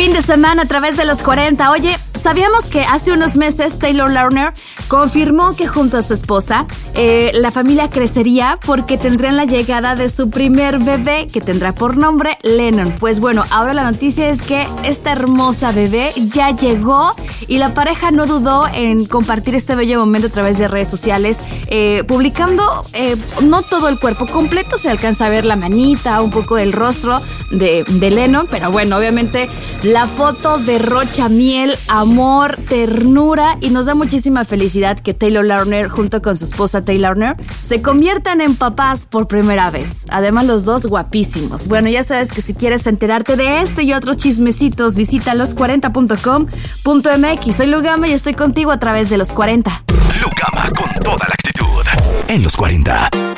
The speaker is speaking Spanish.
Fin de semana a través de los 40. Oye, ¿sabíamos que hace unos meses Taylor Lautner confirmó que junto a su esposa la familia crecería porque tendrían la llegada de su primer bebé que tendrá por nombre Lennon? Pues bueno, ahora la noticia es que esta hermosa bebé ya llegó y la pareja no dudó en compartir este bello momento a través de redes sociales, publicando no todo el cuerpo completo, se alcanza a ver la manita, un poco del rostro de Lennon, pero bueno, obviamente la foto derrocha miel, amor, ternura y nos da muchísima felicidad que Taylor Lautner junto con su esposa Taylor Lautner se conviertan en papás por primera vez. Además los dos guapísimos. Bueno, ya sabes que si quieres enterarte de este y otros chismecitos, visita los40.com.mx. Soy Lugama y estoy contigo a través de los 40. Lugama con toda la actitud en los 40.